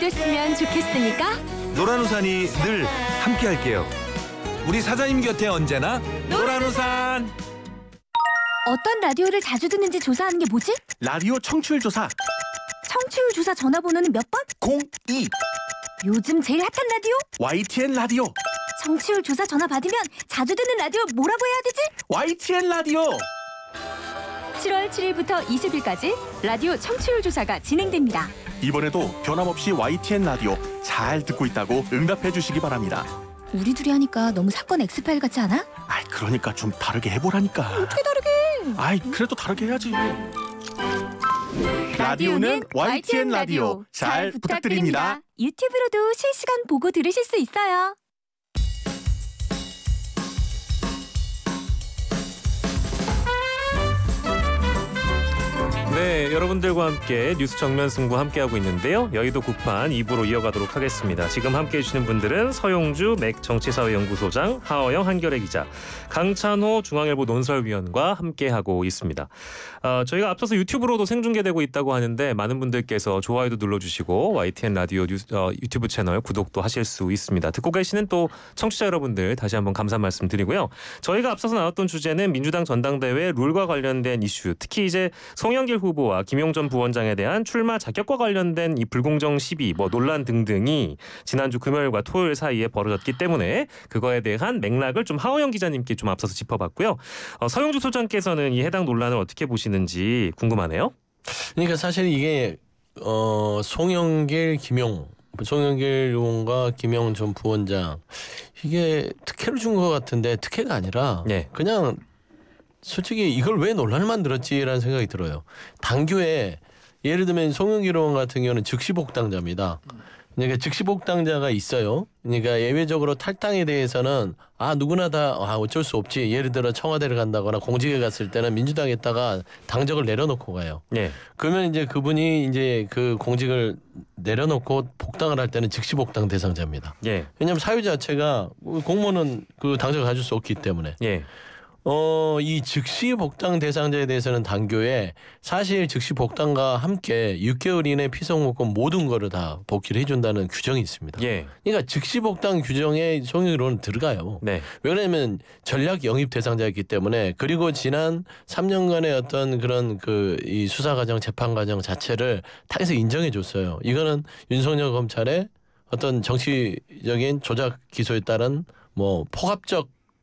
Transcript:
됐으면 좋겠으니까 노란우산이 늘 함께할게요. 우리 사장님 곁에 언제나 노란우산. 어떤 라디오를 자주 듣는지 조사하는 게 뭐지? 라디오 청취율 조사 청취율 조사 전화번호는 몇 번? 02 요즘 제일 핫한 라디오? YTN 라디오 청취율 조사 전화 받으면 자주 듣는 라디오 뭐라고 해야 되지? YTN 라디오 7월 7일부터 20일까지 라디오 청취율 조사가 진행됩니다. 이번에도 변함없이 YTN 라디오 잘 듣고 있다고 응답해 주시기 바랍니다. 우리 둘이 하니까 너무 사건 엑스파일 같지 않아? 아이 그러니까 좀 다르게 해보라니까. 어떻게 다르게? 아이 그래도 다르게 해야지. 라디오는 YTN 라디오 잘 부탁드립니다. 유튜브로도 실시간 보고 들으실 수 있어요. 네, 여러분들과 함께 뉴스 정면 승부 함께하고 있는데요. 여의도 구판 2부로 이어가도록 하겠습니다. 지금 함께해 주시는 분들은 서용주 맥 정치사회연구소장, 하어영 한겨레 기자, 강찬호 중앙일보 논설위원과 함께하고 있습니다. 저희가 앞서서 유튜브로도 생중계되고 있다고 하는데 많은 분들께서 좋아요도 눌러주시고 YTN 라디오 유튜브 채널 구독도 하실 수 있습니다. 듣고 계시는 또 청취자 여러분들 다시 한번 감사 말씀 드리고요. 저희가 앞서서 나눴던 주제는 민주당 전당대회 룰과 관련된 이슈, 특히 이제 송영길 후보와 김용전 부원장에 대한 출마 자격과 관련된 이 불공정 시비, 논란 등등이 지난주 금요일과 토요일 사이에 벌어졌기 때문에 그거에 대한 맥락을 좀 하호영 기자님께 좀 앞서서 짚어봤고요. 서용주 소장께서는 이 해당 논란을 어떻게 보시는지 궁금하네요. 그러니까 사실 이게 송영길 의원과 김용 전 부원장 이게 특혜를 준 것 같은데 특혜가 아니라 네. 그냥 솔직히 이걸 왜 논란을 만들었지라는 생각이 들어요. 당규에 예를 들면 송영길 의원 같은 경우는 즉시복당자입니다. 그러니까 즉시복당자가 있어요. 그러니까 예외적으로 탈당에 대해서는 누구나 다 어쩔 수 없지. 예를 들어 청와대를 간다거나 공직에 갔을 때는 민주당에다가 당적을 내려놓고 가요. 네. 그러면 이제 그분이 이제 그 공직을 내려놓고 복당을 할 때는 즉시복당 대상자입니다. 예. 왜냐하면 사유 자체가 공무원은 그 당적을 가질 수 없기 때문에. 예. 이 즉시 복당 대상자에 대해서는 당교에 사실 즉시 복당과 함께 6개월 이내 피선거권 모든 거를 다 복귀를 해준다는 규정이 있습니다. 예. 그러니까 즉시 복당 규정에 송영길은 들어가요. 네. 왜냐하면 전략 영입 대상자였기 때문에 그리고 지난 3년간의 어떤 그런 이 수사 과정, 재판 과정 자체를 당에서 인정해 줬어요. 이거는 윤석열 검찰의 어떤 정치적인 조작 기소에 따른 포괄적